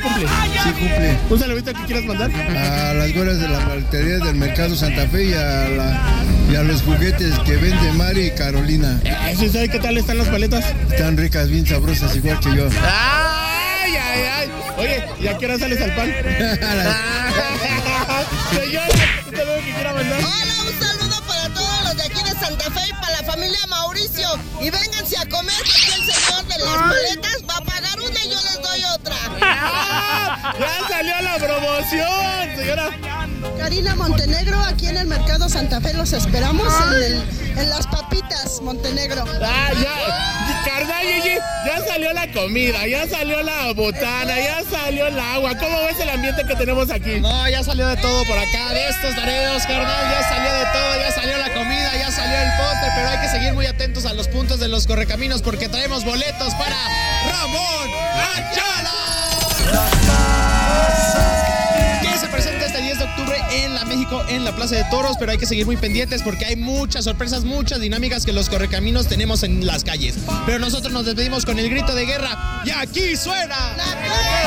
cumple? Sí cumple. ¿Un saludito que quieras mandar? A las güeras de la maltería del Mercado Santa Fe y a los juguetes que vende Mari y Carolina. ¿Sí sabe qué tal están las paletas? Están ricas, bien sabrosas, igual que yo. ¡Ay, ay, ay! Oye, ¿y a qué hora sales al pan? Señora, ¿usted algo que quiera mandar? Hola, un saludo para todos los de aquí de Santa Fe y para la familia Mauricio. Y vénganse a comer porque el señor de las paletas va a pagar una y yo les doy otra. ¡Ya salió la promoción, señora! Karina Montenegro, aquí en el Mercado Santa Fe los esperamos en las papitas Montenegro. Carnal, Gigi, ya salió la comida, ya salió la botana, ya salió el agua. ¿Cómo ves el ambiente que tenemos aquí? No, ya salió de todo por acá, de estos Laredos, carnal, ya salió de todo, ya salió la comida, ya salió el postre, pero hay que seguir muy atentos a los puntos de los correcaminos porque traemos boletos para Ramón Ayala. Que se presenta este 10 de octubre en la México, en la Plaza de Toros, pero hay que seguir muy pendientes porque hay muchas sorpresas, muchas dinámicas que los correcaminos tenemos en las calles. Pero nosotros nos despedimos con el grito de guerra y aquí suena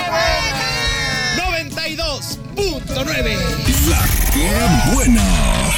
¡La 92.9. La que buena.